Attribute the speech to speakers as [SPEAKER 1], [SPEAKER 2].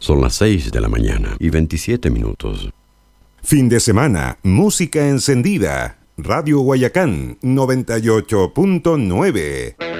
[SPEAKER 1] Son las 6 de la mañana y 27 minutos.
[SPEAKER 2] Fin de semana, música encendida. Radio Guayacán 98.9.